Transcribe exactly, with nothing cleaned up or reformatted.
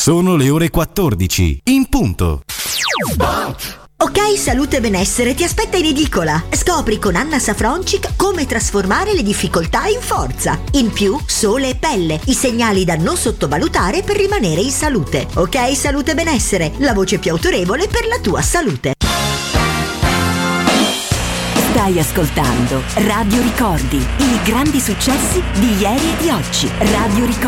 Sono le ore quattordici, in punto. Ok, salute e benessere ti aspetta in edicola. Scopri con Anna Safroncic come trasformare le difficoltà in forza. In più, sole e pelle, i segnali da non sottovalutare per rimanere in salute. Ok, salute e benessere, la voce più autorevole per la tua salute. Stai ascoltando Radio Ricordi, i grandi successi di ieri e di oggi. Radio Ricordi.